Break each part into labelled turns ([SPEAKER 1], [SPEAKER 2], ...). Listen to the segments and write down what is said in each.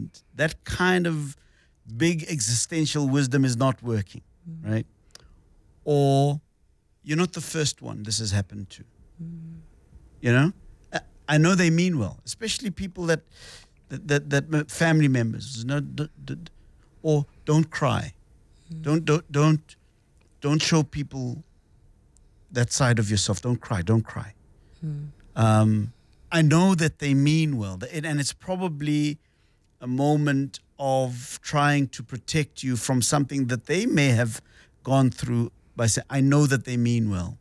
[SPEAKER 1] moment, that kind of big existential wisdom is not working, right? Or you're not the first one this has happened to. You know, I know they mean well, especially people that family members. Or don't cry, don't show people that side of yourself. Don't cry. I know that they mean well, and it's probably a moment of trying to protect you from something that they may have gone through by saying, I know that they mean well.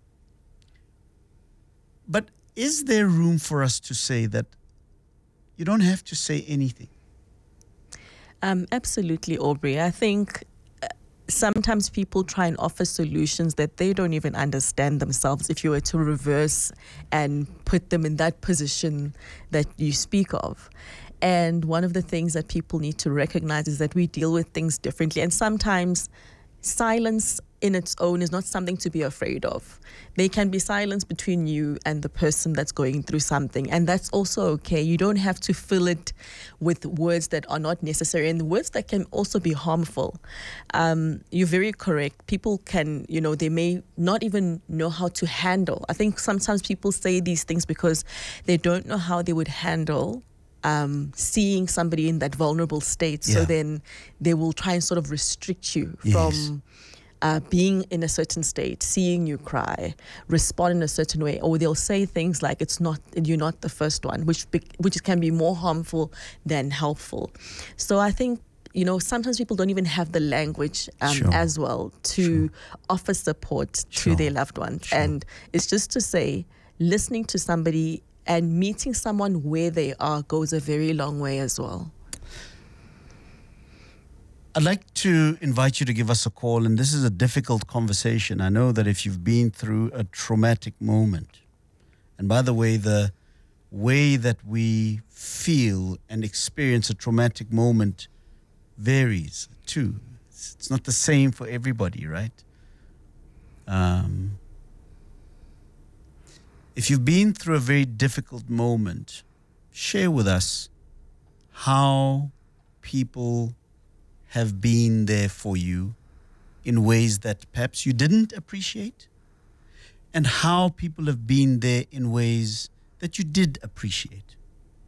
[SPEAKER 1] But is there room for us to say that you don't have to say anything?
[SPEAKER 2] Absolutely, Aubrey. I think sometimes people try and offer solutions that they don't even understand themselves if you were to reverse and put them in that position that you speak of. And one of the things that people need to recognize is that we deal with things differently. And sometimes silence in its own is not something to be afraid of. There can be silence between you and the person that's going through something, and that's also okay. You don't have to fill it with words that are not necessary, and words that can also be harmful. You're very correct. People can, they may not even know how to handle. I think sometimes people say these things because they don't know how they would handle seeing somebody in that vulnerable state.
[SPEAKER 1] Yeah.
[SPEAKER 2] So then they will try and sort of restrict you from being in a certain state, seeing you cry, respond in a certain way, or they'll say things like you're not the first one, which can be more harmful than helpful. So I think sometimes people don't even have the language as well to offer support to their loved ones, and it's just to say listening to somebody and meeting someone where they are goes a very long way as well.
[SPEAKER 1] I'd like to invite you to give us a call, and this is a difficult conversation. I know that if you've been through a traumatic moment, and by the way that we feel and experience a traumatic moment varies too. It's not the same for everybody, right? If you've been through a very difficult moment, share with us how people have been there for you in ways that perhaps you didn't appreciate, and how people have been there in ways that you did appreciate.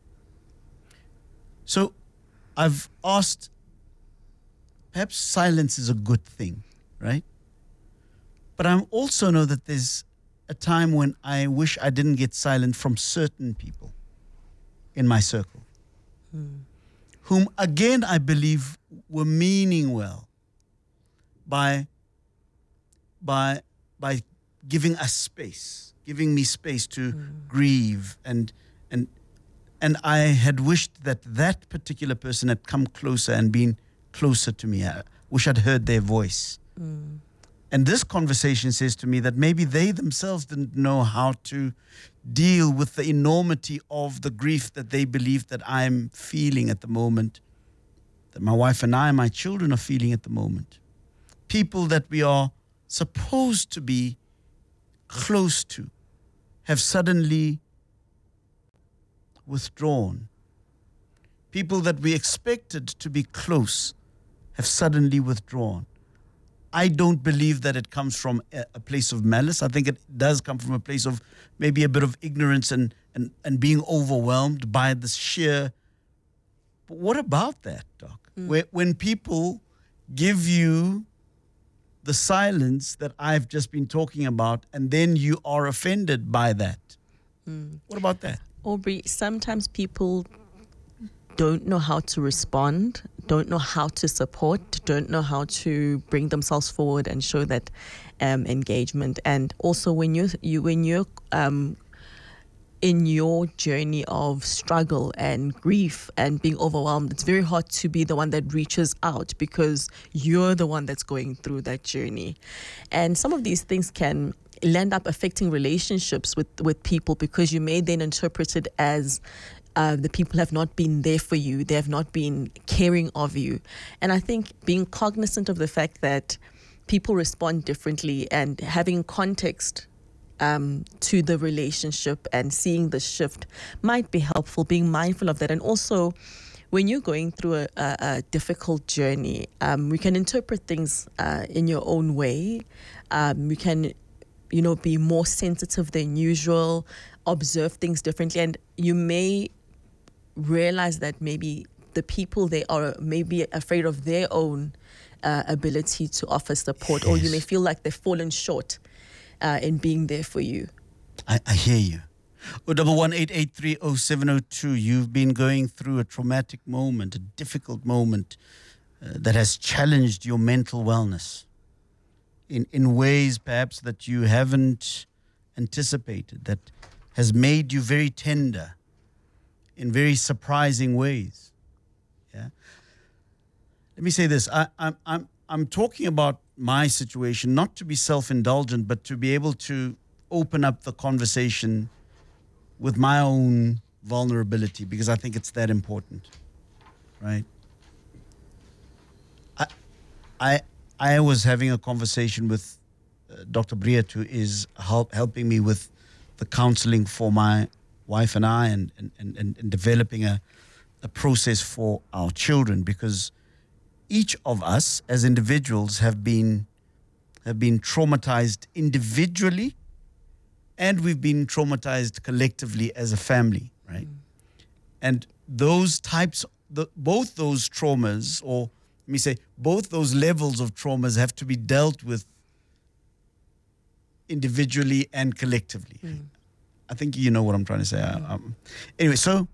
[SPEAKER 1] So I've asked, perhaps silence is a good thing, right? But I also know that there's a time when I wish I didn't get silent from certain people in my circle, whom again I believe were meaning well by giving us space, giving me space to grieve, and I had wished that particular person had come closer and been closer to me. I wish I'd heard their voice. And this conversation says to me that maybe they themselves didn't know how to deal with the enormity of the grief that they believe that I'm feeling at the moment, that my wife and I, my children are feeling at the moment. People that we are supposed to be close to have suddenly withdrawn. People that we expected to be close have suddenly withdrawn. I don't believe that it comes from a place of malice. I think it does come from a place of maybe a bit of ignorance and being overwhelmed by the sheer. But what about that, Doc? When people give you the silence that I've just been talking about, and then you are offended by that. What about that?
[SPEAKER 2] Aubrey, sometimes people don't know how to respond, don't know how to support, don't know how to bring themselves forward and show that engagement. And also when you're in your journey of struggle and grief and being overwhelmed, it's very hard to be the one that reaches out because you're the one that's going through that journey. And some of these things can end up affecting relationships with people because you may then interpret it as the people have not been there for you. They have not been caring of you. And I think being cognizant of the fact that people respond differently and having context to the relationship and seeing the shift might be helpful, being mindful of that. And also when you're going through a difficult journey, we can interpret things in your own way. We can, be more sensitive than usual, observe things differently, and you may realize that maybe the people, they are maybe afraid of their own ability to offer support, or you may feel like they've fallen short in being there for you.
[SPEAKER 1] I hear you. 011-883-0702. You've been going through a traumatic moment, a difficult moment that has challenged your mental wellness in ways perhaps that you haven't anticipated, that has made you very tender in very surprising ways. Yeah. Let me say this. I'm talking about my situation, not to be self-indulgent, but to be able to open up the conversation with my own vulnerability, because I think it's that important, right? I was having a conversation with Dr. Briet, who is helping me with the counseling for my wife and I, and developing a process for our children, because each of us as individuals have been traumatized individually, and we've been traumatized collectively as a family, right? And those types, both those traumas, or let me say, both those levels of traumas have to be dealt with individually and collectively. I think you know what I'm trying to say. Anyway, so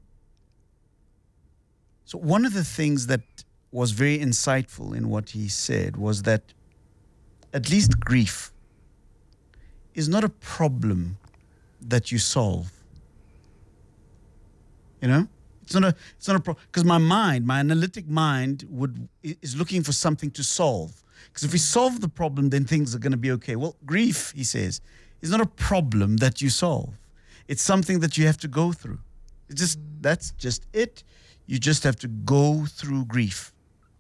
[SPEAKER 1] one of the things that was very insightful in what he said was that at least grief is not a problem that you solve. It's not a problem, because my analytic mind is looking for something to solve. Because if we solve the problem, then things are going to be okay. Well, grief, he says, is not a problem that you solve. It's something that you have to go through. That's just it. You just have to go through grief.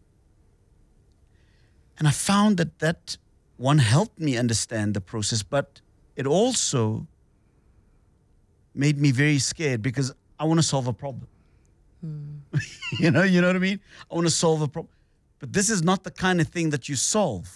[SPEAKER 1] And I found that one helped me understand the process, but it also made me very scared, because I want to solve a problem. You know what I mean? I want to solve a problem. But this is not the kind of thing that you solve.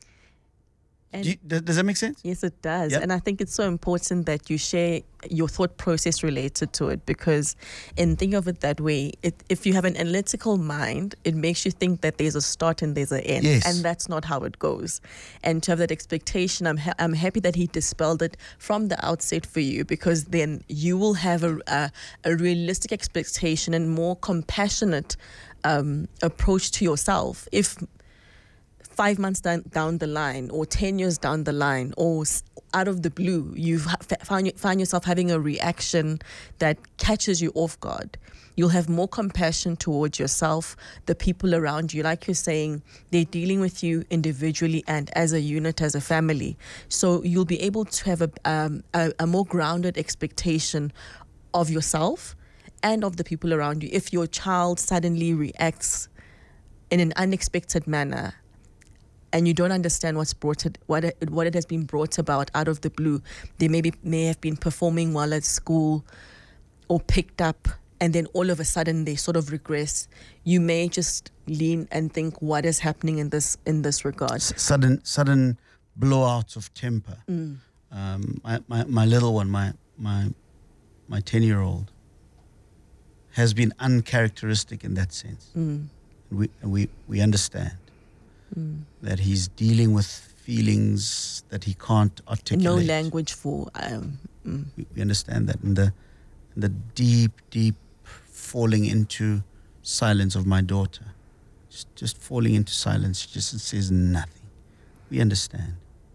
[SPEAKER 1] Does that make sense?
[SPEAKER 2] Yes, it does.
[SPEAKER 1] Yep.
[SPEAKER 2] And I think it's so important that you share your thought process related to it, because in thinking of it that way, if you have an analytical mind, it makes you think that there's a start and there's an end.
[SPEAKER 1] Yes.
[SPEAKER 2] And that's not how it goes. And to have that expectation, I'm happy that he dispelled it from the outset for you, because then you will have a realistic expectation and more compassionate approach to yourself. If 5 months down the line, or 10 years down the line, or out of the blue, you've found yourself having a reaction that catches you off guard, you'll have more compassion towards yourself, the people around you. Like you're saying, they're dealing with you individually and as a unit, as a family. So you'll be able to have a more grounded expectation of yourself and of the people around you. If your child suddenly reacts in an unexpected manner, and you don't understand what it has been brought about out of the blue, they may have been performing well at school or picked up, and then all of a sudden they sort of regress. You may just lean and think, what is happening in this regard?
[SPEAKER 1] Sudden blowouts of temper. My little one, my 10-year-old, has been uncharacteristic in that sense. We understand that he's dealing with feelings that he can't articulate.
[SPEAKER 2] No language for.
[SPEAKER 1] We understand that, and the deep falling into silence of my daughter, just falling into silence. She just says nothing. We understand,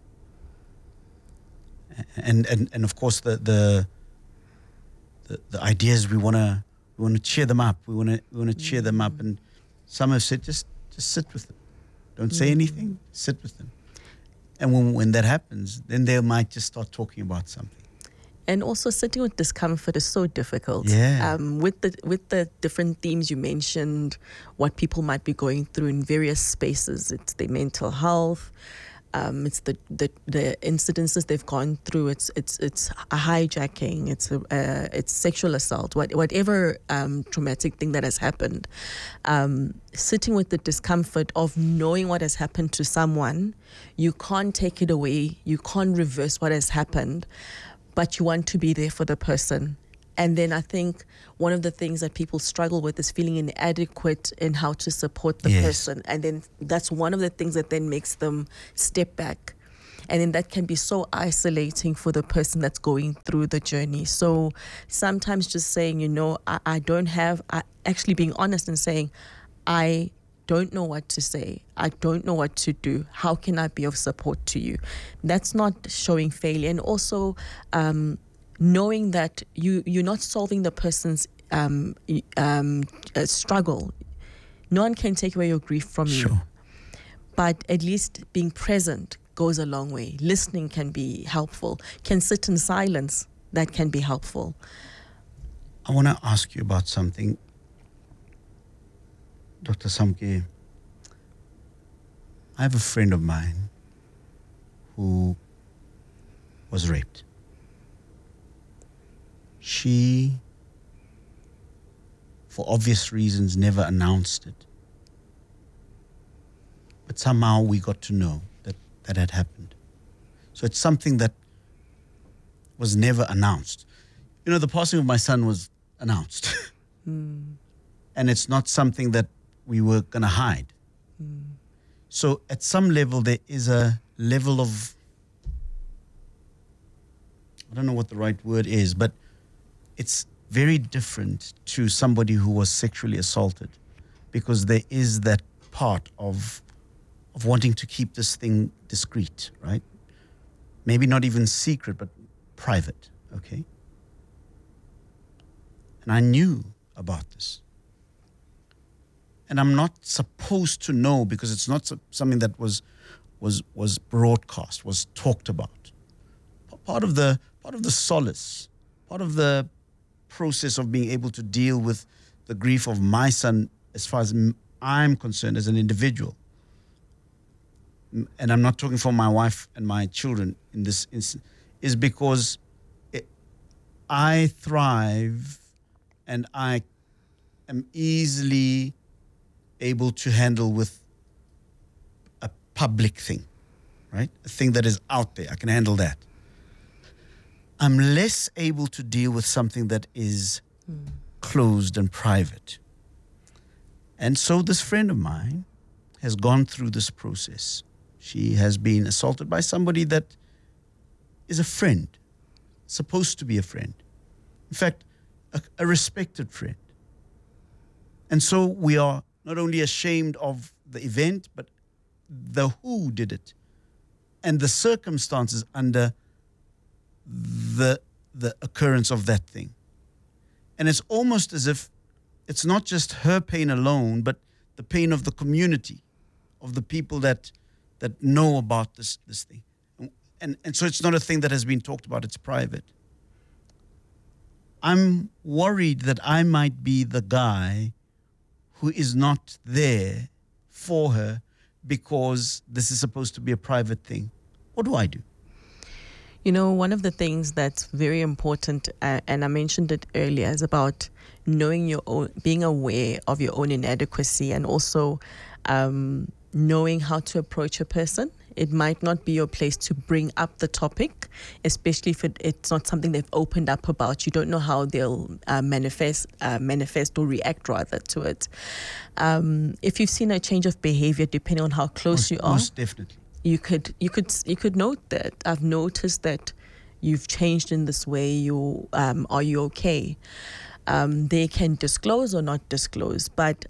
[SPEAKER 1] and of course the idea is we want to cheer them up. We want to cheer them up, and some have said just sit with them. Don't say anything, sit with them. And when that happens, then they might just start talking about something.
[SPEAKER 2] And also, sitting with discomfort is so difficult.
[SPEAKER 1] Yeah.
[SPEAKER 2] With the different themes you mentioned, what people might be going through in various spaces, it's their mental health, It's the incidences they've gone through. It's a hijacking. It's sexual assault. Whatever traumatic thing that has happened. Sitting with the discomfort of knowing what has happened to someone, you can't take it away. You can't reverse what has happened, but you want to be there for the person. And then I think one of the things that people struggle with is feeling inadequate in how to support the person. And then that's one of the things that then makes them step back. And then that can be so isolating for the person that's going through the journey. So sometimes just saying, actually being honest and saying, I don't know what to say. I don't know what to do. How can I be of support to you? That's not showing failure. And also, knowing that you're not solving the person's struggle. No one can take away your grief from you. But at least being present goes a long way. Listening can be helpful. Can sit in silence. That can be helpful.
[SPEAKER 1] I want to ask you about something. Dr. Samke, I have a friend of mine who was raped. She, for obvious reasons, never announced it. But somehow we got to know that had happened. So it's something that was never announced. The passing of my son was announced. And it's not something that we were going to hide. So at some level, there is a level of, I don't know what the right word is, but it's very different to somebody who was sexually assaulted, because there is that part of wanting to keep this thing discreet, right? Maybe not even secret, but private, okay? And I knew about this. And I'm not supposed to know, because it's not something that was broadcast, was talked about. Part of the solace, part of the process of being able to deal with the grief of my son, as far as I'm concerned as an individual, and I'm not talking for my wife and my children in this instance, is because I thrive and I am easily able to handle with a public thing, right? A thing that is out there. I can handle that. I'm less able to deal with something that is closed and private. And so this friend of mine has gone through this process. She has been assaulted by somebody that is a friend, supposed to be a friend. In fact, a respected friend. And so we are not only ashamed of the event, but the who did it and the circumstances under the occurrence of that thing. And it's almost as if it's not just her pain alone, but the pain of the community, of the people that know about this thing. And so it's not a thing that has been talked about, it's private. I'm worried that I might be the guy who is not there for her because this is supposed to be a private thing. What do I do?
[SPEAKER 2] One of the things that's very important, and I mentioned it earlier, is about knowing your own, being aware of your own inadequacy, and also knowing how to approach a person. It might not be your place to bring up the topic, especially if it's not something they've opened up about. You don't know how they'll manifest or react rather to it. If you've seen a change of behavior, depending on how close you are,
[SPEAKER 1] most definitely.
[SPEAKER 2] You could note that. I've noticed that you've changed in this way. Are you okay? They can disclose or not disclose, but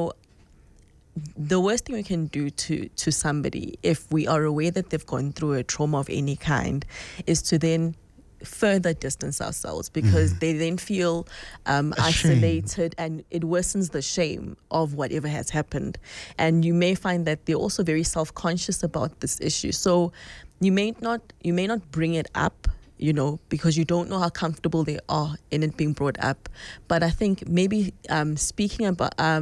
[SPEAKER 2] the worst thing we can do to somebody, if we are aware that they've gone through a trauma of any kind, is to then further distance ourselves, because they then feel isolated, and it worsens the shame of whatever has happened. And you may find that they're also very self-conscious about this issue. So you may not bring it up, because you don't know how comfortable they are in it being brought up. But I think maybe speaking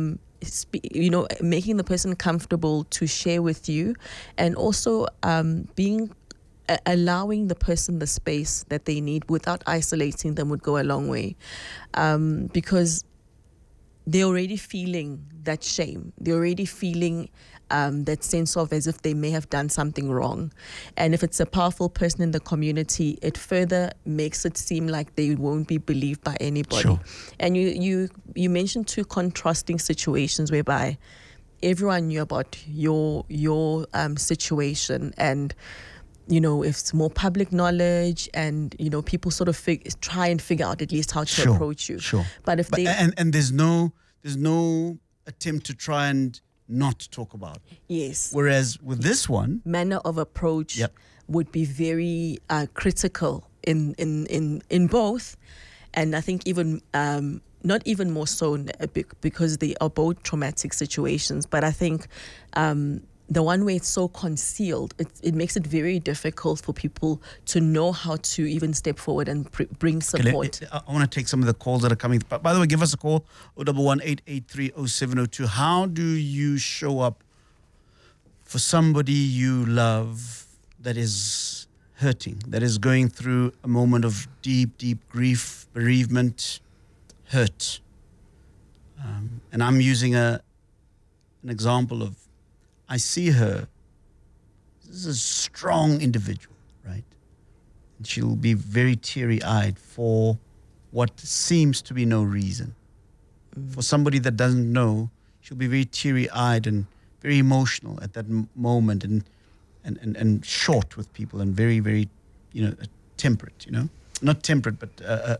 [SPEAKER 2] making the person comfortable to share with you, and also allowing the person the space that they need without isolating them would go a long way, because they're already feeling that shame. They're already feeling that sense of as if they may have done something wrong. And if it's a powerful person in the community, it further makes it seem like they won't be believed by anybody.
[SPEAKER 1] Sure.
[SPEAKER 2] And you mentioned two contrasting situations whereby everyone knew about your situation, and if it's more public knowledge, and people sort of try and figure out at least how to approach you.
[SPEAKER 1] Sure.
[SPEAKER 2] But if
[SPEAKER 1] and there's no attempt to try and not talk about it.
[SPEAKER 2] Yes.
[SPEAKER 1] Whereas with this one,
[SPEAKER 2] manner of approach would be very critical in both, and I think even not even more so because they are both traumatic situations. But I think the one way it's so concealed, it makes it very difficult for people to know how to even step forward and bring support.
[SPEAKER 1] I want to take some of the calls that are coming. By the way, give us a call, 011-883-0702. How do you show up for somebody you love that is hurting, that is going through a moment of deep, deep grief, bereavement, hurt? And I'm using an example of, I see her, this is a strong individual, right? And she'll be very teary-eyed for what seems to be no reason. For somebody that doesn't know, she'll be very teary-eyed and very emotional at that moment, and short with people, and very, very, temperate, Not temperate, but,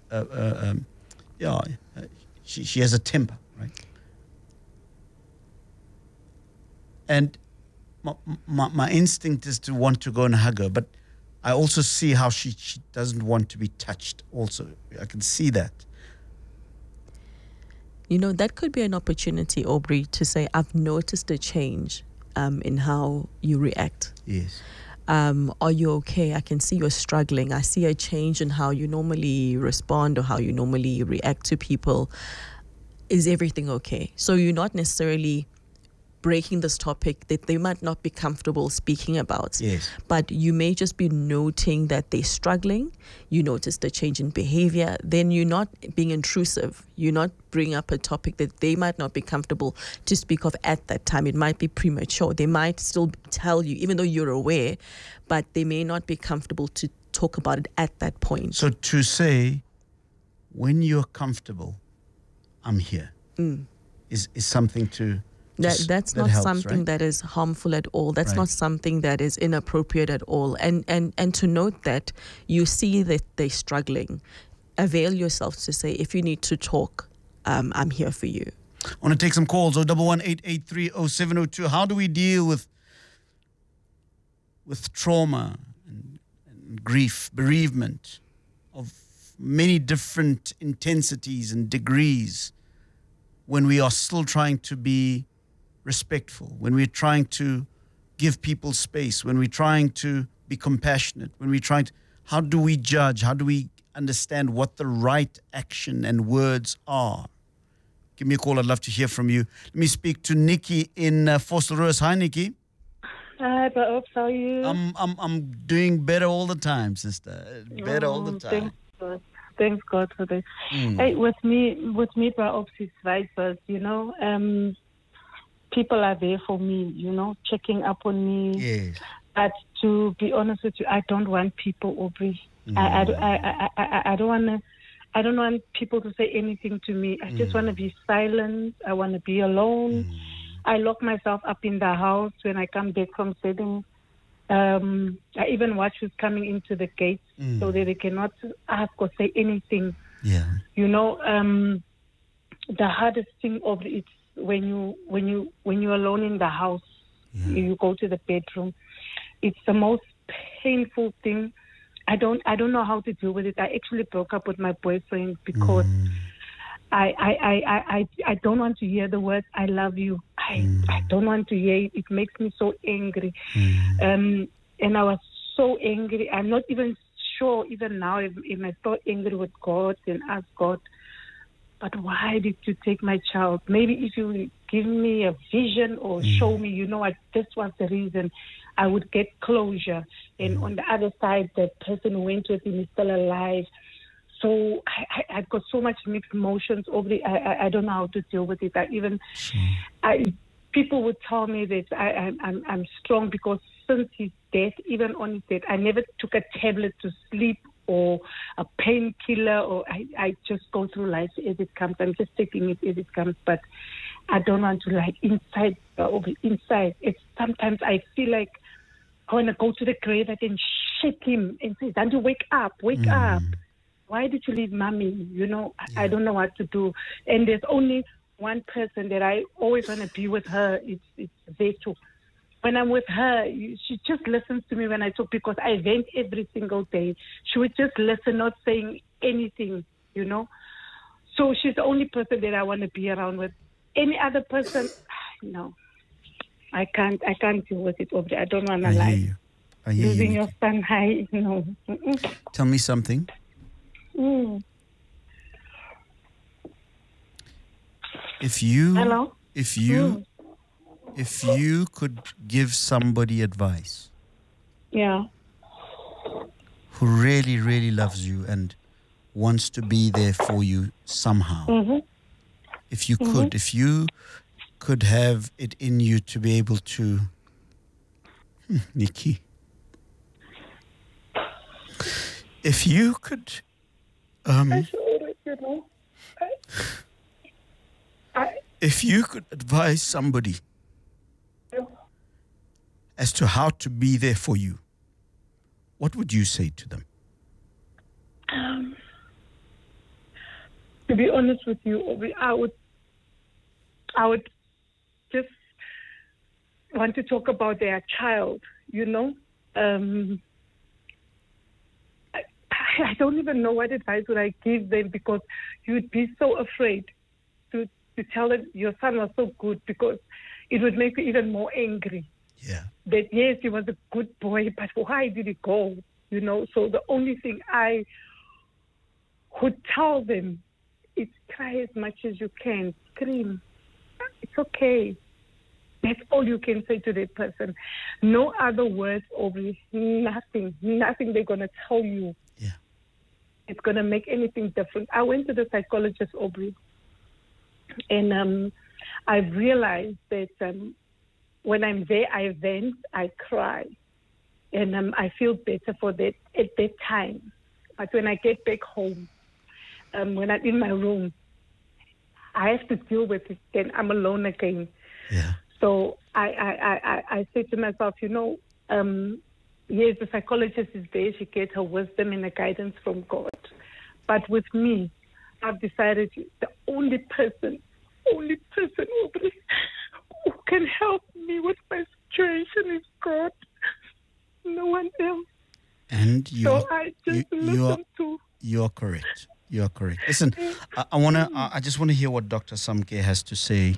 [SPEAKER 1] she has a temper, right? And my instinct is to want to go and hug her, but I also see how she doesn't want to be touched also. I can see that.
[SPEAKER 2] That could be an opportunity, Aubrey, to say, I've noticed a change in how you react.
[SPEAKER 1] Yes.
[SPEAKER 2] Are you okay? I can see you're struggling. I see a change in how you normally respond or how you normally react to people. Is everything okay? So you're not necessarily breaking this topic that they might not be comfortable speaking about.
[SPEAKER 1] Yes.
[SPEAKER 2] But you may just be noting that they're struggling. You notice the change in behavior. Then you're not being intrusive. You're not bringing up a topic that they might not be comfortable to speak of at that time. It might be premature. They might still tell you, even though you're aware, but they may not be comfortable to talk about it at that point.
[SPEAKER 1] So to say, when you're comfortable, I'm here, is something to...
[SPEAKER 2] That's not
[SPEAKER 1] helps,
[SPEAKER 2] something
[SPEAKER 1] right?
[SPEAKER 2] that is harmful at all. That's
[SPEAKER 1] Right.
[SPEAKER 2] not something that is inappropriate at all. And to note that you see that they're struggling, avail yourself to say, if you need to talk, I'm here for you.
[SPEAKER 1] I want to take some calls, 011-883-0702. How do we deal with trauma and grief, bereavement of many different intensities and degrees, when we are still trying to be respectful, when we're trying to give people space, when we're trying to be compassionate, when we're trying to... How do we judge? How do we understand what the right action and words are? Give me a call. I'd love to hear from you. Let me speak to Nikki in Vosselroos. Hi, Nikki.
[SPEAKER 3] Hi, Oops, how are you?
[SPEAKER 1] I'm doing better all the time, sister. Better all the time.
[SPEAKER 3] Thanks God for that. Hey, with me, Oops, it's vice versa. People are there for me. Checking up on me.
[SPEAKER 1] Yes.
[SPEAKER 3] But to be honest with you, I don't want people, Aubrey. I don't want to. I don't want people to say anything to me. I just want to be silent. I want to be alone. I lock myself up in the house when I come back from settings. I even watch who's coming into the gate so that they cannot ask or say anything.
[SPEAKER 1] Yeah.
[SPEAKER 3] The hardest thing of it's when you're alone in the house.
[SPEAKER 1] Yeah.
[SPEAKER 3] You go to the bedroom. It's the most painful thing. I don't know how to deal with it. I actually broke up with my boyfriend because I don't want to hear the words "I love you." I don't want to hear it. It makes me so angry. And I was so angry. I'm not even sure even now if I'm still angry with God and ask God, but why did you take my child? Maybe if you give me a vision or show me, you know what, this was the reason, I would get closure. And on the other side, the person who went with him is still alive. So I got so much mixed emotions over it. I don't know how to deal with it. People would tell me that I'm strong because since his death, even on his death, I never took a tablet to sleep or a painkiller, or I just go through life as it comes. I'm just taking it as it comes, but I don't want to inside. It's sometimes I feel like I want to go to the grave and shake him and say, "Dandy, wake up. Why did you leave mommy?" You know, I don't know what to do. And there's only one person that I always want to be with her. It's Vetu. When I'm with her, she just listens to me when I talk because I vent every single day. She would just listen, not saying anything, you know. So she's the only person that I want to be around with. Any other person, no. I can't deal with it over there. I don't want to lie.
[SPEAKER 1] I hear
[SPEAKER 3] Losing
[SPEAKER 1] you.
[SPEAKER 3] your son, no.
[SPEAKER 1] Tell me something. If you
[SPEAKER 3] Hello?
[SPEAKER 1] if you could give somebody advice
[SPEAKER 3] Yeah.
[SPEAKER 1] who really, really loves you and wants to be there for you somehow, if you could have it in you to be able to, Nikki, if you could, if you could advise somebody as to how to be there for you, what would you say to them?
[SPEAKER 3] To be honest with you, I would just want to talk about their child, you know. I don't even know what advice would I give them because you'd be so afraid to tell them your son was so good because it would make you even more angry.
[SPEAKER 1] Yeah.
[SPEAKER 3] That yes, he was a good boy, but why did he go? You know, so the only thing I would tell them is cry as much as you can, scream. It's okay. That's all you can say to that person. No other words, Aubrey. Nothing they're going to tell you.
[SPEAKER 1] Yeah.
[SPEAKER 3] It's going to make anything different. I went to the psychologist, Aubrey, and I realized that when I'm there, I vent, I cry, and I feel better for that at that time. But when I get back home, when I'm in my room, I have to deal with it. Then I'm alone again.
[SPEAKER 1] Yeah.
[SPEAKER 3] So I say to myself, you know, yes, the psychologist is there. She gets her wisdom and her guidance from God. But with me, I've decided the only person, Aubrey, who can help me with my situation is God. No one else.
[SPEAKER 1] And
[SPEAKER 3] so I just listen to.
[SPEAKER 1] You're correct. You're correct. Listen, I just want to hear what Dr. Samke has to say.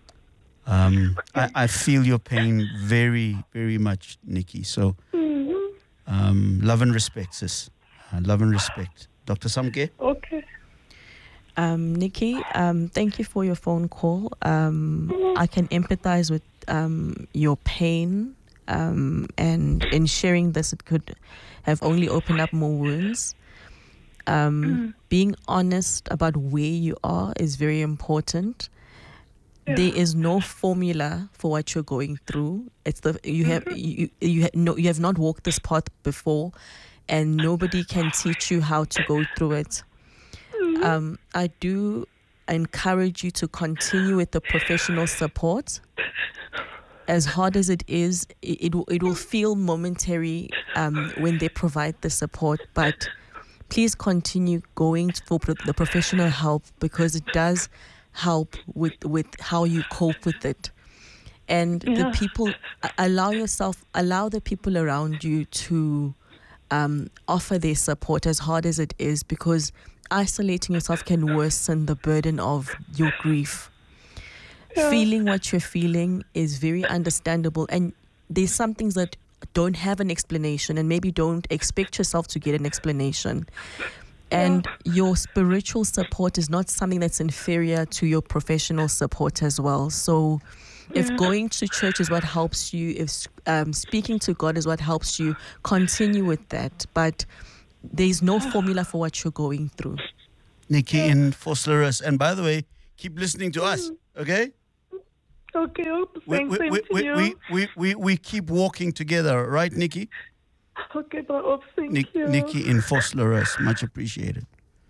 [SPEAKER 1] I feel your pain very, very much, Nikki. So, love and respect, sis. Love and respect. Dr. Samke?
[SPEAKER 3] Okay.
[SPEAKER 2] Nikki, thank you for your phone call. I can empathize with your pain, and in sharing this, it could have only opened up more wounds. Being honest about where you are is very important. Yeah. There is no formula for what you're going through. It's you have not walked this path before, and nobody can teach you how to go through it. I do encourage you to continue with the professional support. As hard as it is, it will feel momentary when they provide the support, but please continue going for the professional help because it does help with how you cope with it. And the people, allow the people around you to offer their support as hard as it is, because isolating yourself can worsen the burden of your grief. Feeling what you're feeling is very understandable, and there's some things that don't have an explanation, and maybe don't expect yourself to get an explanation. And your spiritual support is not something that's inferior to your professional support as well. So if going to church is what helps you, if speaking to God is what helps you, continue with that. But there's no formula for what you're going through.
[SPEAKER 1] Nikki in Vosloorus. And by the way, keep listening to us, okay?
[SPEAKER 3] Okay, same to you.
[SPEAKER 1] We keep walking together, right, Nikki?
[SPEAKER 3] Okay, but thank you.
[SPEAKER 1] Nikki in Vosloorus, much appreciated.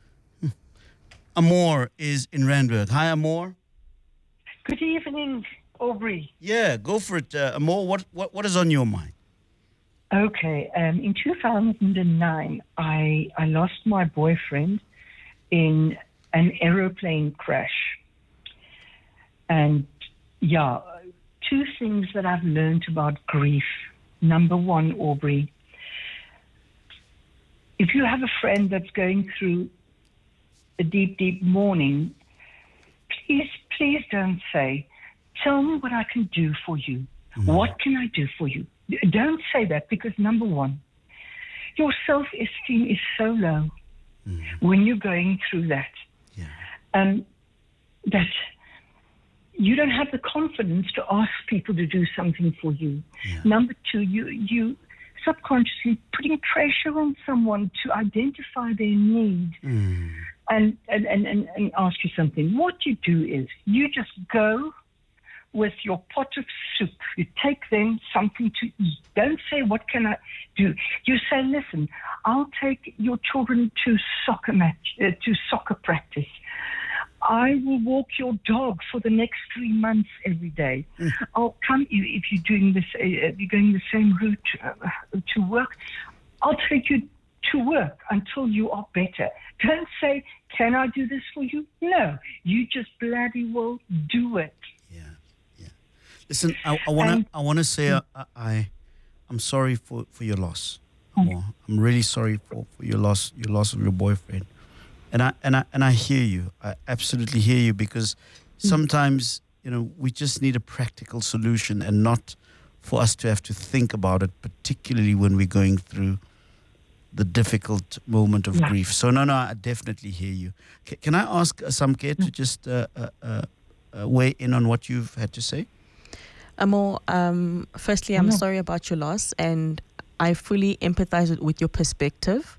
[SPEAKER 1] Amor is in Randburg. Hi, Amor.
[SPEAKER 4] Good evening, Aubrey.
[SPEAKER 1] Yeah, go for it, Amor. What is on your mind?
[SPEAKER 4] Okay, in 2009, I lost my boyfriend in an aeroplane crash. And yeah, two things that I've learned about grief. Number one, Aubrey, if you have a friend that's going through a deep, deep mourning, please don't say, tell me what I can do for you. What can I do for you? Don't say that, because number one, your self-esteem is so low when you're going through that. That you don't have the confidence to ask people to do something for you. Number two, you subconsciously putting pressure on someone to identify their need and ask you something. What you do is you just go with your pot of soup. You take them something to eat. Don't say, what can I do? You say, listen, I'll take your children to soccer practice. I will walk your dog for the next 3 months every day. I'll come if you're doing this. You're going the same route to work. I'll take you to work until you are better. Don't say, "Can I do this for you?" No, you just bloody well do it.
[SPEAKER 1] Yeah. Listen, I want to say I'm sorry for your loss. I'm really sorry for your loss of your boyfriend. And I hear you. I absolutely hear you, because sometimes, we just need a practical solution, and not for us to have to think about it, particularly when we're going through the difficult moment of grief. So no, I definitely hear you. Can I ask Samke to just weigh in on what you've had to say?
[SPEAKER 2] Amor, firstly, I'm sorry about your loss, and I fully empathize with your perspective.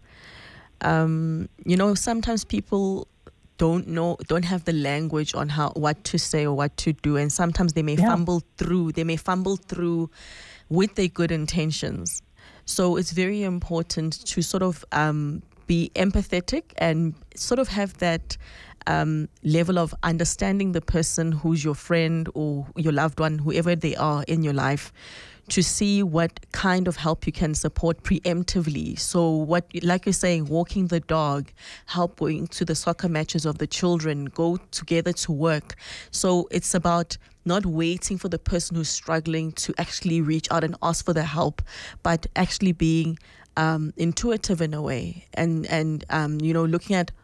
[SPEAKER 2] Sometimes people don't have the language on what to say or what to do, and sometimes they may fumble through with their good intentions. So it's very important to sort of be empathetic and sort of have that level of understanding the person who's your friend or your loved one, whoever they are in your life, to see what kind of help you can support preemptively. So what, like you're saying, walking the dog, help going to the soccer matches of the children, go together to work. So it's about not waiting for the person who's struggling to actually reach out and ask for the help, but actually being intuitive in a way, and looking at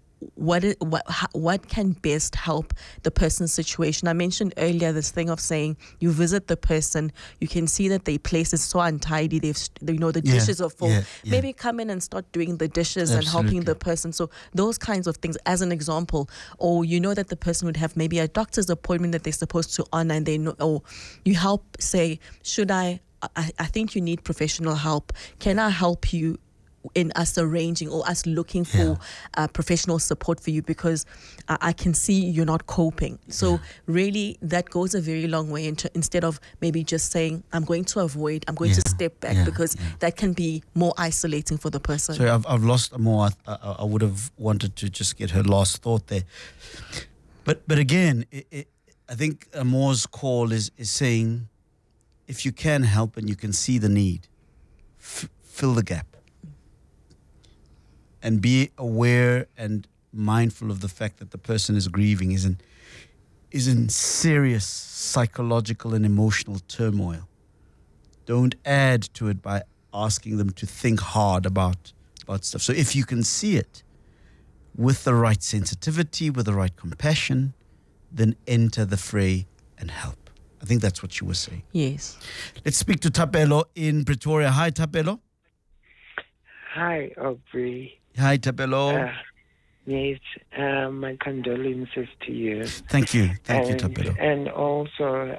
[SPEAKER 2] what can best help the person's situation. I mentioned earlier this thing of saying you visit the person, you can see that their place is so untidy, the dishes are full. Maybe come in and start doing the dishes and helping the person. So those kinds of things as an example. Or that the person would have maybe a doctor's appointment that they're supposed to honor, and they know, or you help say, I think you need professional help. Can I help you in us arranging or us looking for professional support for you, because I can see you're not coping. So really that goes a very long way instead of maybe just saying, I'm going to step back, because that can be more isolating for the person.
[SPEAKER 1] Sorry, I've lost more. I would have wanted to just get her last thought there. But again, I think Amor's call is saying, if you can help and you can see the need, fill the gap. And be aware and mindful of the fact that the person is grieving, is in serious psychological and emotional turmoil. Don't add to it by asking them to think hard about stuff. So if you can see it with the right sensitivity, with the right compassion, then enter the fray and help. I think that's what you were saying.
[SPEAKER 2] Yes.
[SPEAKER 1] Let's speak to Thapelo in Pretoria. Hi, Thapelo.
[SPEAKER 5] Hi, Aubrey.
[SPEAKER 1] Hi, Thapelo.
[SPEAKER 5] Yes, my condolences to you.
[SPEAKER 1] Thank you, Thapelo.
[SPEAKER 5] And also,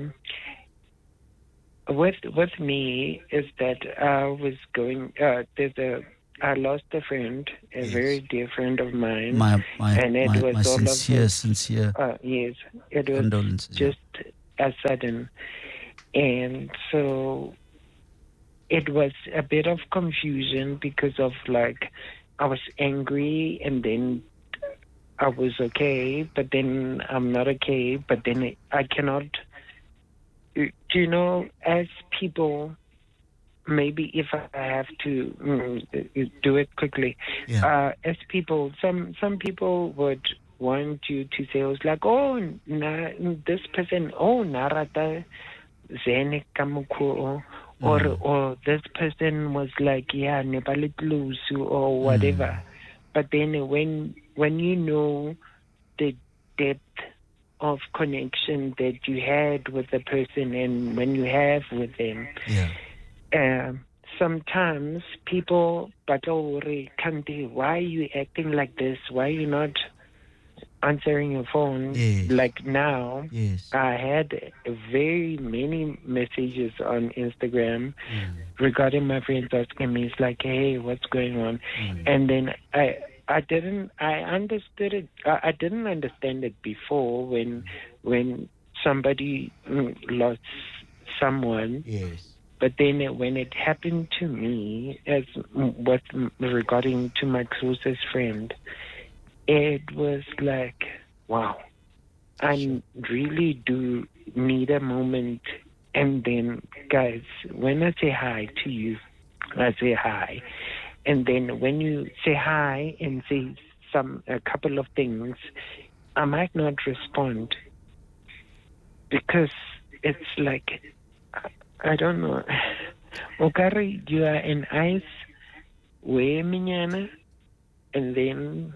[SPEAKER 5] with me is that I was going. I lost a friend, a very dear friend of mine,
[SPEAKER 1] My sincere
[SPEAKER 5] yes, it was
[SPEAKER 1] condolences.
[SPEAKER 5] just as sudden, and so it was a bit of confusion because of like I was angry and then I was okay, but then I'm not okay, but then I cannot. Do you know, as people, maybe if I have to do it quickly, as people, some people would want you to say, it was like, oh, this person, oh, narata zene kamukho, or this person was like, yeah, nebalitlusu or whatever. But then when you know the depth of connection that you had with the person and when you have with them, sometimes people, Kanti, why are you acting like this? Why are you not answering your phone? Like now, I had very many messages on Instagram regarding my friends asking me, it's like, hey, what's going on? And then I didn't understand it before when somebody lost someone. But then when it happened to me, as what regarding to my closest friend, it was like, wow, I really do need a moment. And then, guys, when I say hi to you, I say hi. And then when you say hi and say a couple of things, I might not respond because it's like, I don't know. Okari, you are an ice way minyana, and then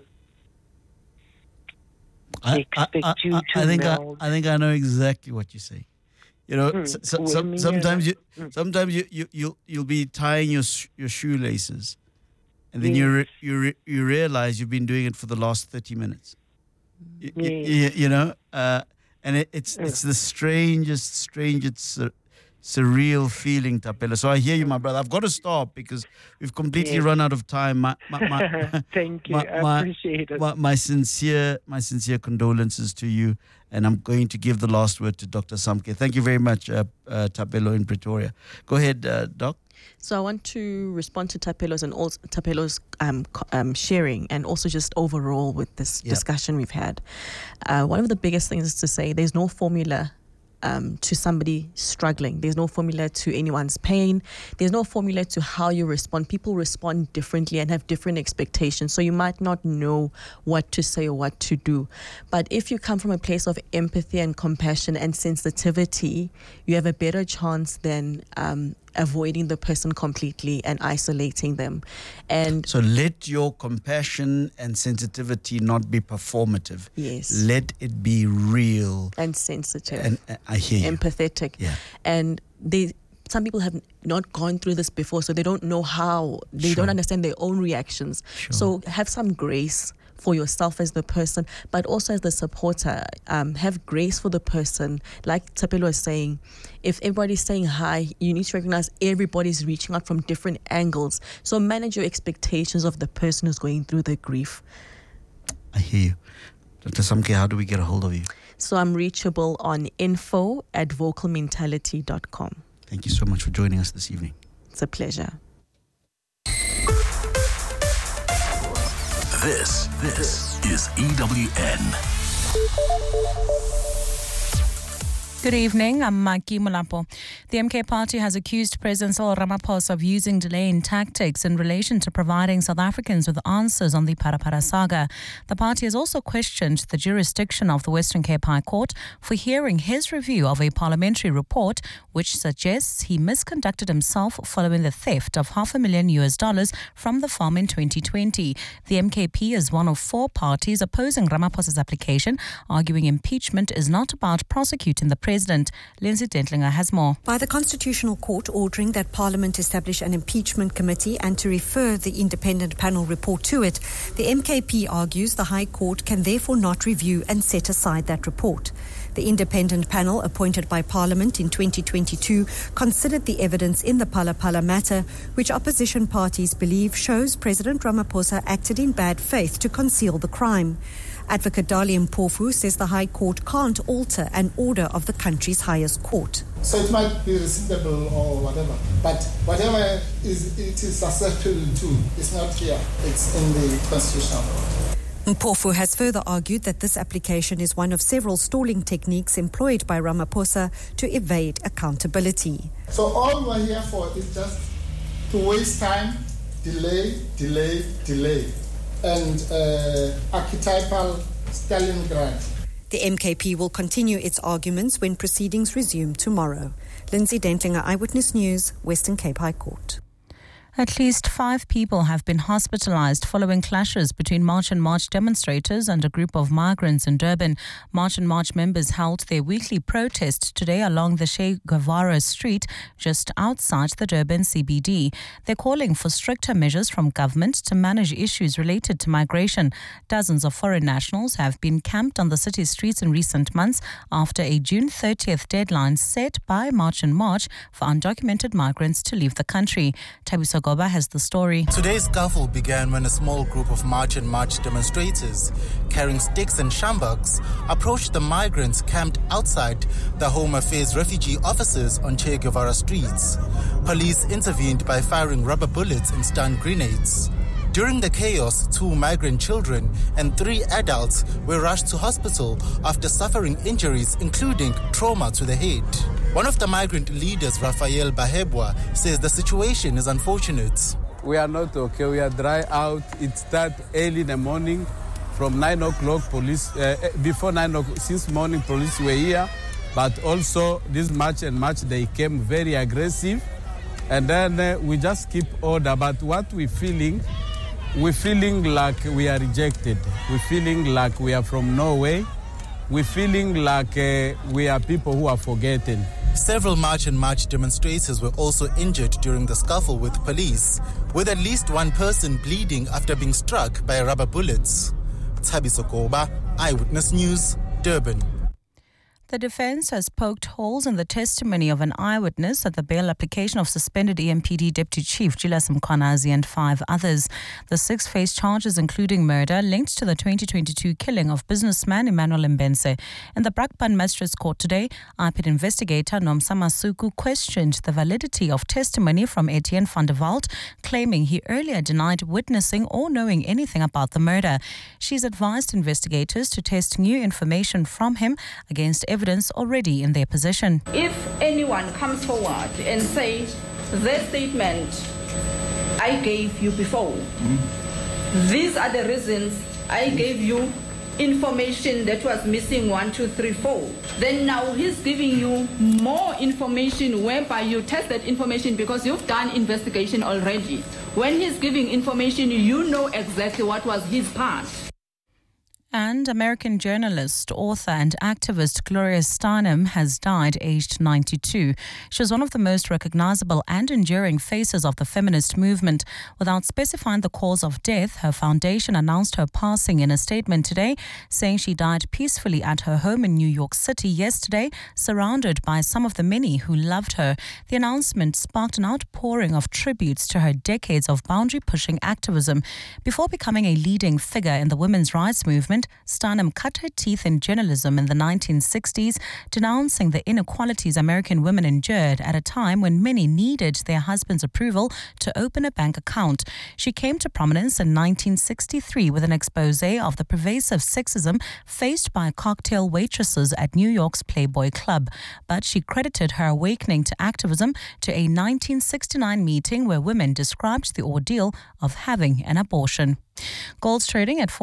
[SPEAKER 5] expect you to melt.
[SPEAKER 1] I think I know exactly what you say. You know, sometimes you'll be tying your shoelaces, and then you realize you've been doing it for the last 30 minutes. You know, and it's the strangest surreal feeling, Thapelo. So I hear you, my brother. I've got to stop because we've completely run out of time.
[SPEAKER 5] Thank you. I appreciate it.
[SPEAKER 1] My sincere condolences to you, and I'm going to give the last word to Dr. Samke. Thank you very much, Thapelo in Pretoria. Go ahead, Doc.
[SPEAKER 2] So I want to respond to Thapelo's and also Thapelo's sharing, and also just overall with this discussion we've had. One of the biggest things is to say there's no formula to somebody struggling. There's no formula to anyone's pain. There's no formula to how you respond. People respond differently and have different expectations. So you might not know what to say or what to do. But if you come from a place of empathy and compassion and sensitivity, you have a better chance than avoiding the person completely and isolating them. And
[SPEAKER 1] so let your compassion and sensitivity not be performative.
[SPEAKER 2] Yes.
[SPEAKER 1] Let it be real
[SPEAKER 2] and sensitive.
[SPEAKER 1] And I hear you.
[SPEAKER 2] Empathetic.
[SPEAKER 1] Yeah.
[SPEAKER 2] And some people have not gone through this before, so they don't know how. They don't understand their own reactions. So have some grace for yourself as the person, but also as the supporter. Have grace for the person. Like Thapelo is saying, if everybody's saying hi, you need to recognize everybody's reaching out from different angles. So manage your expectations of the person who's going through the grief.
[SPEAKER 1] I hear you. Dr. Samke, how do we get a hold of you?
[SPEAKER 2] So I'm reachable on info@vocalmentality.com.
[SPEAKER 1] Thank you so much for joining us this evening.
[SPEAKER 2] It's a pleasure.
[SPEAKER 6] This is EWN.
[SPEAKER 7] Good evening, I'm Maki Mulapo. The MK party has accused President Cyril Ramaphosa of using delaying tactics in relation to providing South Africans with answers on the Parapara saga. The party has also questioned the jurisdiction of the Western Cape High Court for hearing his review of a parliamentary report which suggests he misconducted himself following the theft of $500,000 from the farm in 2020. The MKP is one of four parties opposing Ramaphosa's application, arguing impeachment is not about prosecuting the president President. Lindsay Dentlinger has more.
[SPEAKER 8] By the Constitutional Court ordering that Parliament establish an impeachment committee and to refer the independent panel report to it, the MKP argues the High Court can therefore not review and set aside that report. The independent panel appointed by Parliament in 2022 considered the evidence in the Phala Phala matter, which opposition parties believe shows President Ramaphosa acted in bad faith to conceal the crime. Advocate Dali Mpofu says the High Court can't alter an order of the country's highest court.
[SPEAKER 9] So it might be rescindable or whatever, but whatever it is susceptible to is not here. It's in the Constitutional Court.
[SPEAKER 8] Mpofu has further argued that this application is one of several stalling techniques employed by Ramaphosa to evade accountability.
[SPEAKER 9] So all we're here for is just to waste time, delay, and archetypal Stalingrad.
[SPEAKER 8] The MKP will continue its arguments when proceedings resume tomorrow. Lindsay Dentlinger, Eyewitness News, Western Cape High Court.
[SPEAKER 7] At least 5 people have been hospitalized following clashes between March and March demonstrators and a group of migrants in Durban. March and March members held their weekly protest today along the Che Guevara Street just outside the Durban CBD. They're calling for stricter measures from government to manage issues related to migration. Dozens of foreign nationals have been camped on the city's streets in recent months after a June 30th deadline set by March and March for undocumented migrants to leave the country. Tabiso Goba has the story.
[SPEAKER 10] Today's scuffle began when a small group of March and March demonstrators carrying sticks and sjamboks approached the migrants camped outside the Home Affairs refugee offices on Che Guevara streets. Police intervened by firing rubber bullets and stun grenades. During the chaos, 2 migrant children and 3 adults were rushed to hospital after suffering injuries, including trauma to the head. One of the migrant leaders, Raphael Bahebwa, says the situation is unfortunate.
[SPEAKER 11] We are not okay. We are dry out. It starts early in the morning from 9 o'clock. Before 9 o'clock, since morning, police were here. But also this March and March, they came very aggressive. And then we just keep order. But what we're feeling like we are rejected. We're feeling like we are from Norway. We're feeling like we are people who are forgotten.
[SPEAKER 10] Several March and March demonstrators were also injured during the scuffle with police, with at least one person bleeding after being struck by rubber bullets. Tabiso Goba, Eyewitness News, Durban.
[SPEAKER 7] The defence has poked holes in the testimony of an eyewitness at the bail application of suspended EMPD Deputy Chief Julius Mkhwanazi and 5 others. The 6 face charges including murder linked to the 2022 killing of businessman Emmanuel Mbense. In the Brakpan Magistrates Court today, IPID investigator Nomsa Masuku questioned the validity of testimony from Etienne van der Walt, claiming he earlier denied witnessing or knowing anything about the murder. She's advised investigators to test new information from him against evidence already in their possession.
[SPEAKER 12] If anyone comes forward and says, the statement I gave you before, these are the reasons I gave you information that was missing 1, 2, 3, 4. Then now he's giving you more information whereby you test that information because you've done investigation already. When he's giving information, you know exactly what was his part.
[SPEAKER 7] And American journalist, author and activist Gloria Steinem has died aged 92. She was one of the most recognizable and enduring faces of the feminist movement. Without specifying the cause of death, her foundation announced her passing in a statement today, saying she died peacefully at her home in New York City yesterday, surrounded by some of the many who loved her. The announcement sparked an outpouring of tributes to her decades of boundary-pushing activism. Before becoming a leading figure in the women's rights movement, Steinem cut her teeth in journalism in the 1960s, denouncing the inequalities American women endured at a time when many needed their husband's approval to open a bank account. She came to prominence in 1963 with an expose of the pervasive sexism faced by cocktail waitresses at New York's Playboy Club. But she credited her awakening to activism to a 1969 meeting where women described the ordeal of having an abortion. Gold's trading at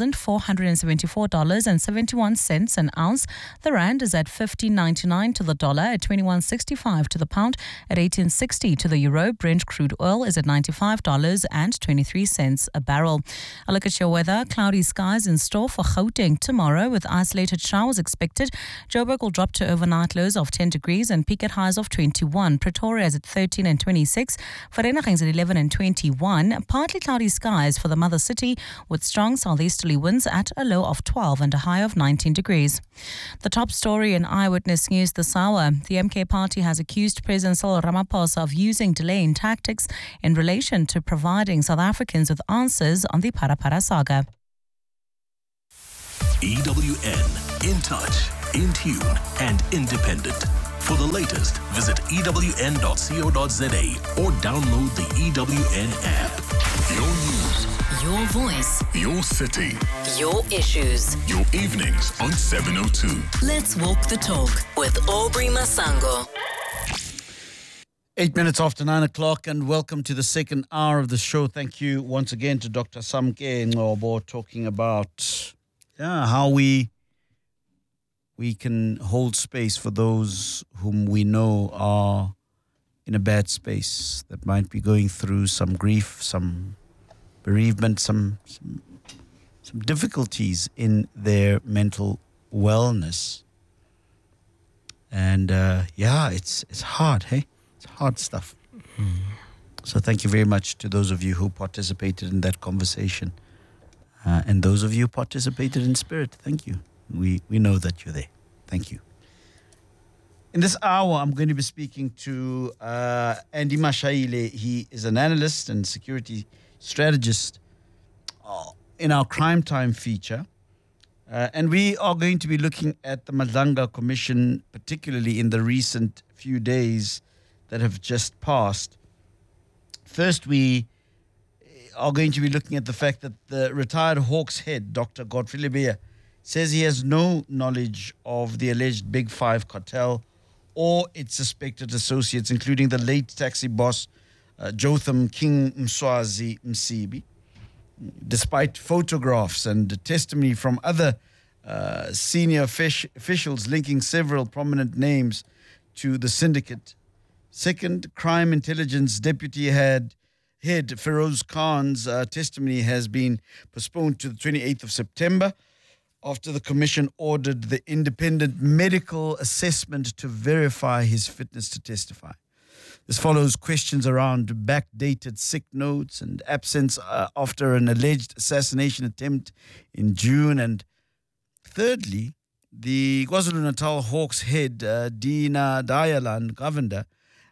[SPEAKER 7] $4,474.71 an ounce. The rand is at 15.99 to the dollar, at 21.65 to the pound, at 18.60 to the euro. Brent crude oil is at $95.23 a barrel. A look at your weather. Cloudy skies in store for Gauteng tomorrow with isolated showers expected. Joburg will drop to overnight lows of 10 degrees and peak at highs of 21. Pretoria is at 13 and 26. Vereeniging is at 11 and 21. Partly cloudy skies for the mother city with strong southeasterly winds at a low of 12 and a high of 19 degrees. The top story in Eyewitness News this hour. The MK Party has accused President Cyril Ramaphosa of using delaying tactics in relation to providing South Africans with answers on the Parapara saga.
[SPEAKER 6] EWN, in touch, in tune and independent. For the latest, visit ewn.co.za or download the EWN app.
[SPEAKER 13] Your news,
[SPEAKER 14] your voice,
[SPEAKER 13] your city,
[SPEAKER 14] your issues,
[SPEAKER 13] your evenings on 702.
[SPEAKER 14] Let's walk the talk with Aubrey Masango.
[SPEAKER 1] 8 minutes after 9 o'clock, and welcome to the second hour of the show. Thank you once again to Dr. Samke Ngobo, talking about how we can hold space for those whom we know are in a bad space, that might be going through some grief, some bereavement, some difficulties in their mental wellness. And it's hard, hey? It's hard stuff. So thank you very much to those of you who participated in that conversation. And those of you who participated in spirit, thank you. We know that you're there. Thank you. In this hour, I'm going to be speaking to Andy Mashaile. He is an analyst and security strategist in our Crime Time feature. And we are going to be looking at the Madlanga Commission, particularly in the recent few days that have just passed. First, we are going to be looking at the fact that the retired Hawks head, Dr. Godfrey Lebeya, says he has no knowledge of the alleged Big Five cartel or its suspected associates, including the late taxi boss, Jotham King Mswazi Msibi. Despite photographs and testimony from other senior officials linking several prominent names to the syndicate. Second, Crime Intelligence Deputy Head Feroz Khan's testimony has been postponed to the 28th of September after the commission ordered the independent medical assessment to verify his fitness to testify. This follows questions around backdated sick notes and absence after an alleged assassination attempt in June. And thirdly, the KwaZulu-Natal Hawks head, Dina Dayalan Govender,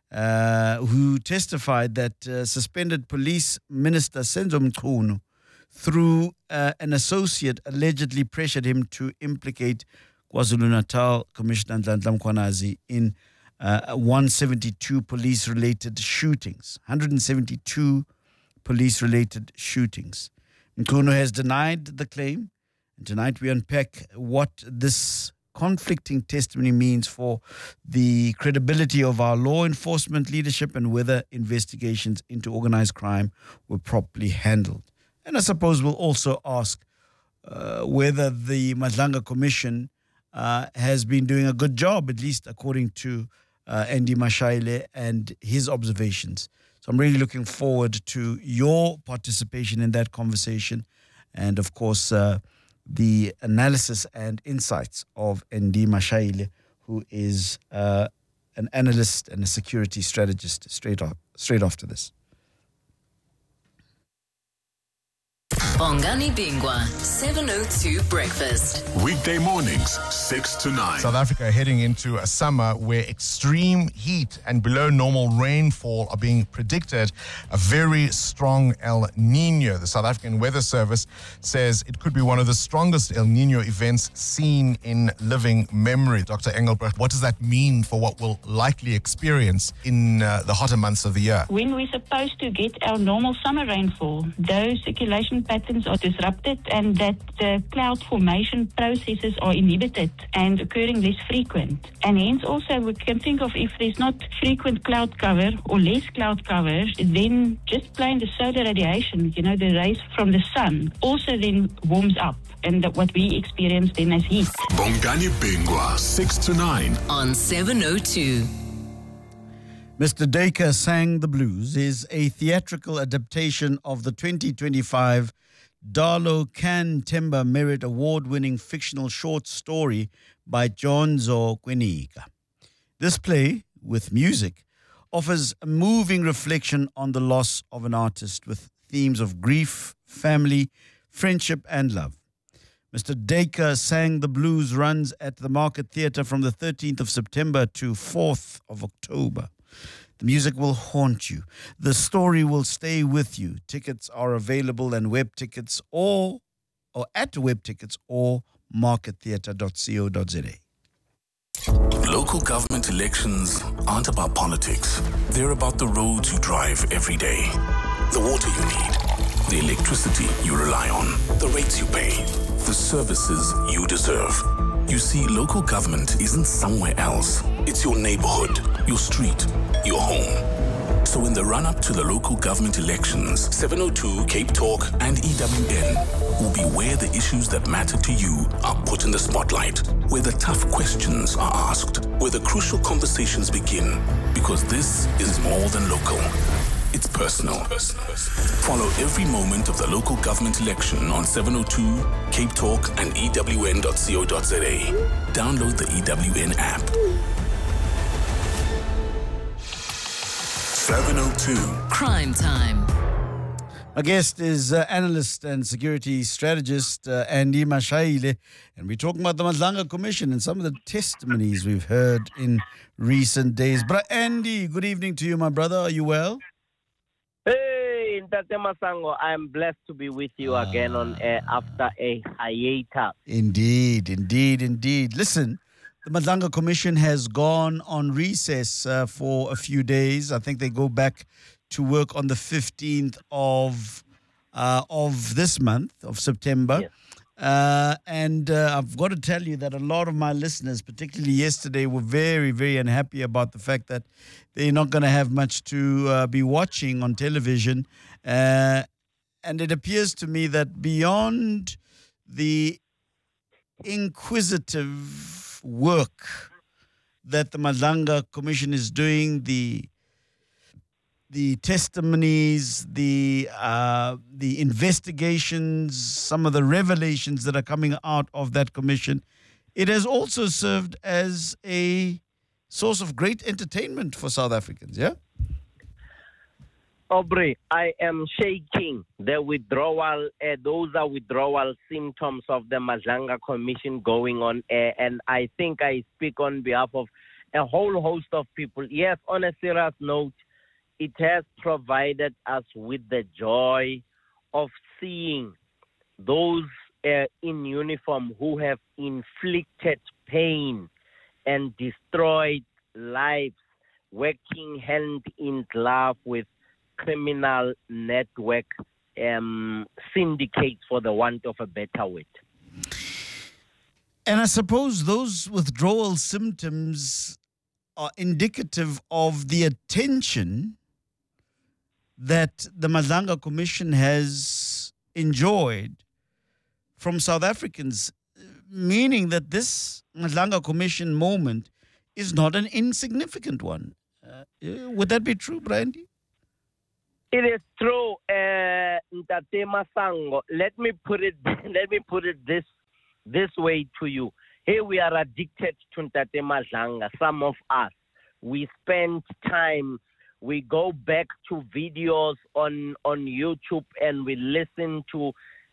[SPEAKER 1] who testified that suspended police minister Senzo Mchunu, through an associate, allegedly pressured him to implicate KwaZulu-Natal Commissioner Nhlanhla Mkhwanazi in 172 police-related shootings. 172 police-related shootings. Mkhunu has denied the claim, and tonight we unpack what this conflicting testimony means for the credibility of our law enforcement leadership and whether investigations into organized crime were properly handled. And I suppose we'll also ask whether the Madlanga Commission has been doing a good job, at least according to Andy Mashaile and his observations. So I'm really looking forward to your participation in that conversation and, of course, the analysis and insights of Andy Mashaile, who is an analyst and a security strategist, straight after this.
[SPEAKER 14] Bongani Bingwa, 702 Breakfast.
[SPEAKER 13] Weekday mornings, 6 to 9.
[SPEAKER 15] South Africa heading into a summer where extreme heat and below normal rainfall are being predicted. A very strong El Nino. The South African Weather Service says it could be one of the strongest El Nino events seen in living memory. Dr. Engelbrecht, what does that mean for what we'll likely experience in the hotter months of the year?
[SPEAKER 16] When we're supposed to get our normal summer rainfall, those circulation patterns patterns are disrupted and that the cloud formation processes are inhibited and occurring less frequent. And hence also we can think of if there's not frequent cloud cover or less cloud cover, then just plain the solar radiation, the rays from the sun, also then warms up. And what we experience then as heat.
[SPEAKER 13] Bongani Bingwa, 6 to 9.
[SPEAKER 14] On 702.
[SPEAKER 1] Mr. Dacre Sang the Blues is a theatrical adaptation of the 2025 Darlo Can Temba Merit Award-winning fictional short story by Jonzo Kwenika. This play, with music, offers a moving reflection on the loss of an artist with themes of grief, family, friendship and love. Mr. Dacre Sang the Blues runs at the Market Theatre from the 13th of September to 4th of October. The music will haunt you. The story will stay with you. Tickets are available and web tickets or at web tickets or markettheatre.co.za.
[SPEAKER 6] Local government elections aren't about politics. They're about the roads you drive every day, the water you need, the electricity you rely on, the rates you pay, the services you deserve. You see, local government isn't somewhere else. It's your neighborhood, your street, your home. So in the run-up to the local government elections, 702, Cape Talk, and EWN will be where the issues that matter to you are put in the spotlight, where the tough questions are asked, where the crucial conversations begin, because this is more than local. It's personal. Follow every moment of the local government election on 702, Cape Talk, and EWN.co.za. Download the EWN app.
[SPEAKER 13] 702.
[SPEAKER 14] Crime Time.
[SPEAKER 1] My guest is analyst and security strategist Andy Mashaile, and we're talking about the Madlanga Commission and some of the testimonies we've heard in recent days. Andy, good evening to you, my brother. Are you well?
[SPEAKER 17] Hey, Ntate Masango, I'm blessed to be with you again on air after a hiatus.
[SPEAKER 1] Indeed. Listen, the Madlanga Commission has gone on recess for a few days. I think they go back to work on the 15th of this month, of September.
[SPEAKER 17] Yes.
[SPEAKER 1] And I've got to tell you that a lot of my listeners, particularly yesterday, were very, very unhappy about the fact that they're not going to have much to be watching on television. And it appears to me that beyond the inquisitive work that the Madlanga Commission is doing, the testimonies, the investigations, some of the revelations that are coming out of that commission, it has also served as a source of great entertainment for South Africans, yeah?
[SPEAKER 17] Aubrey, I am shaking. The withdrawal, those are withdrawal symptoms of the Madlanga Commission going on air, and I think I speak on behalf of a whole host of people. Yes, on a serious note, it has provided us with the joy of seeing those in uniform who have inflicted pain and destroyed lives, working hand in glove with criminal network syndicates, for the want of a better word.
[SPEAKER 1] And I suppose those withdrawal symptoms are indicative of the attention that the Madlanga Commission has enjoyed from South Africans, meaning that this Madlanga Commission moment is not an insignificant one. Would that be true, Brandy?
[SPEAKER 17] It is true, Ntate Masango. Let me put it this way to you. Here we are addicted to Ntate Madlanga. Some of us, we spend time. We go back to videos on YouTube and we listen to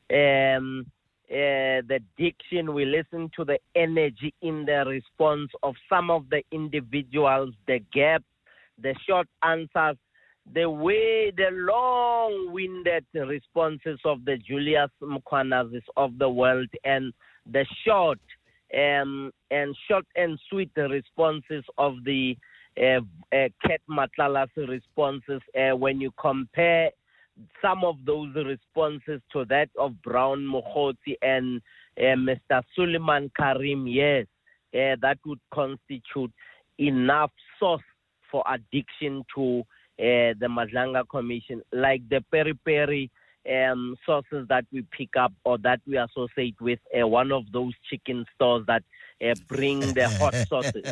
[SPEAKER 17] the diction, we listen to the energy in the response of some of the individuals, the gaps, the short answers, the long-winded responses of the Julius Mkhwana's of the world, and the short and sweet responses of the Cat Matlala's responses. When you compare some of those responses to that of Brown Mokgotsi and Mr. Suleiman Karim, yes, that would constitute enough source for addiction to the Madlanga Commission, like the peri-peri sources that we pick up or that we associate with one of those chicken stores that bring the hot sauces.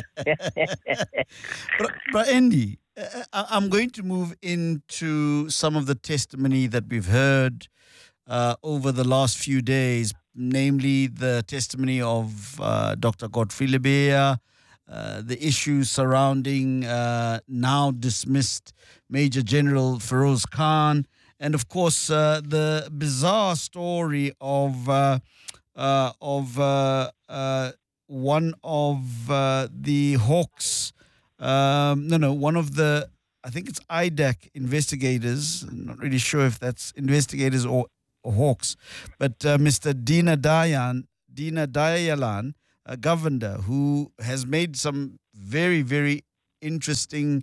[SPEAKER 1] But Andy, I'm going to move into some of the testimony that we've heard over the last few days, namely the testimony of Dr. Godfrey Lebeya, the issues surrounding now dismissed Major General Feroz Khan, and of course the bizarre story of one of the Hawks, one of the, I think it's IDAC investigators. I'm not really sure if that's investigators or Hawks, but Mr. Dina Dayalan, a governor who has made some very, very interesting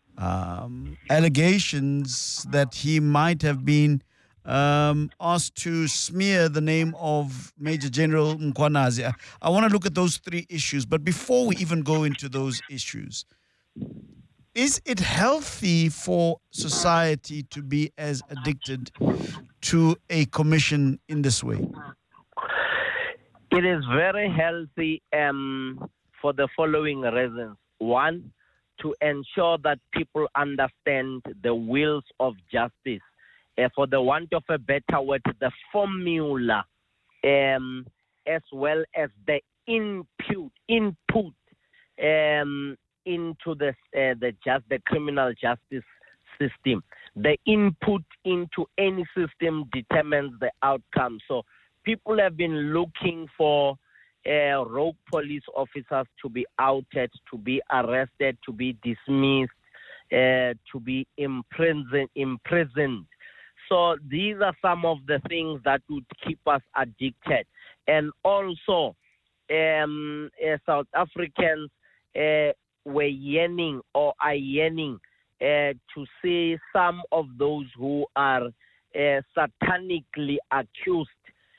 [SPEAKER 1] allegations that he might have been asked to smear the name of Major General Mkhwanazi. I want to look at those three issues, but before we even go into those issues, is it healthy for society to be as addicted to a commission in this way?
[SPEAKER 17] It is very healthy for the following reasons. One, to ensure that people understand the wheels of justice. For the want of a better word, the formula, as well as the input into the criminal justice system. The input into any system determines the outcome. So people have been looking for rogue police officers to be outed, to be arrested, to be dismissed, to be imprisoned. So these are some of the things that would keep us addicted. And also, South Africans were yearning or are yearning to see some of those who are satanically accused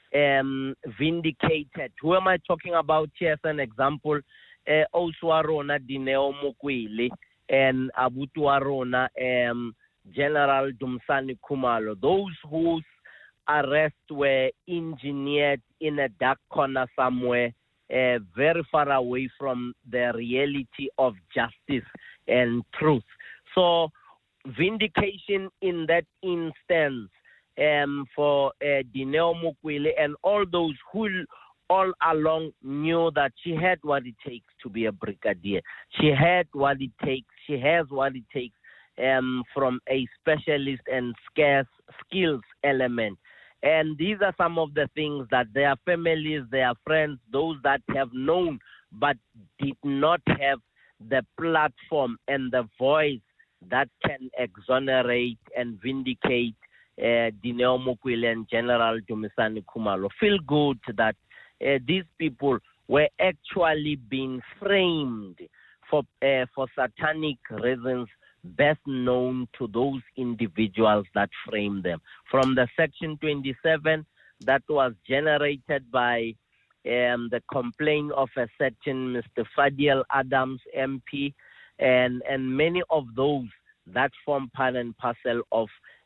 [SPEAKER 17] vindicated. Who am I talking about here as an example? Oswarona Dineo Mukwili and Abutuarona General Dumsani Kumalo. Those whose arrests were engineered in a dark corner somewhere, very far away from the reality of justice and truth. So vindication in that instance for Dineo Mukwili and all those who all along knew that she had what it takes to be a brigadier. She had what it takes. She has what it takes from a specialist and scarce skills element. And these are some of the things that their families, their friends, those that have known but did not have the platform and the voice that can exonerate and vindicate Dineo Mukwili and General Dumisani Khumalo. Feel good that these people were actually being framed for satanic reasons best known to those individuals that framed them. From the Section 27 that was generated by the complaint of a certain Mr. Fadiel Adams MP and many of those that form part and parcel of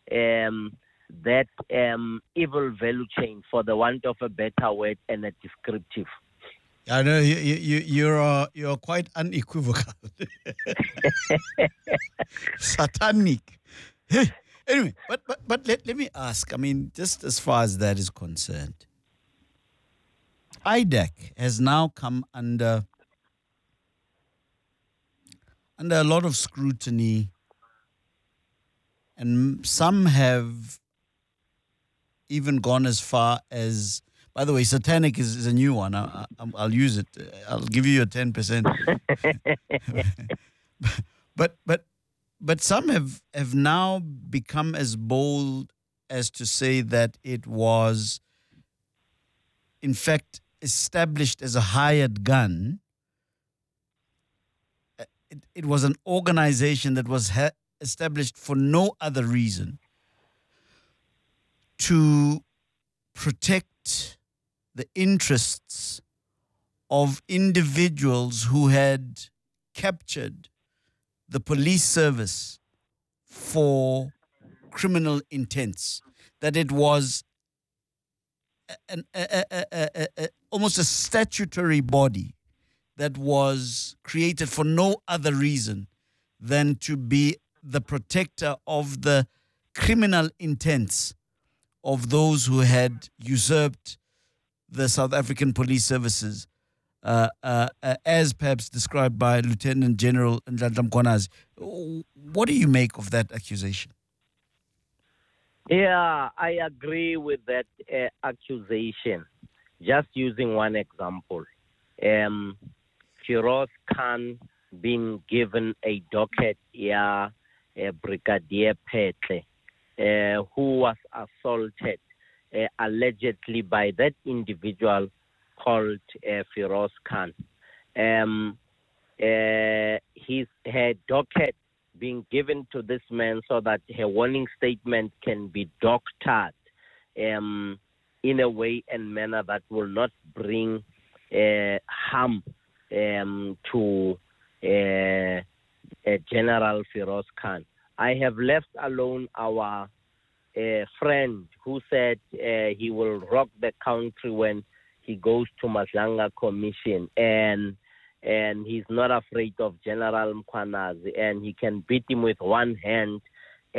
[SPEAKER 17] that evil value chain, for the want of a better word and a descriptive.
[SPEAKER 1] I know you're quite unequivocal. Satanic. Anyway, but let me ask. I mean, just as far as that is concerned, IDAC has now come under a lot of scrutiny, and some have even gone as far as. By the way, satanic is a new one. I'll use it. I'll give you a 10%. but some have now become as bold as to say that it was, in fact, established as a hired gun. It was an organization that was established for no other reason to protect the interests of individuals who had captured the police service for criminal intents, that it was almost a statutory body that was created for no other reason than to be the protector of the criminal intents of those who had usurped the South African police services, as perhaps described by Lieutenant General Nhlanhla Mkhwanazi. What do you make of that accusation?
[SPEAKER 17] Yeah, I agree with that accusation. Just using one example. Feroz Khan being given a docket, Brigadier Petle, who was assaulted allegedly by that individual called Feroz Khan. Her docket being given to this man so that her warning statement can be doctored in a way and manner that will not bring harm to General Feroz Khan. I have left alone our friend who said he will rock the country when he goes to Madlanga Commission, and he's not afraid of General Mkhwanazi, and he can beat him with one hand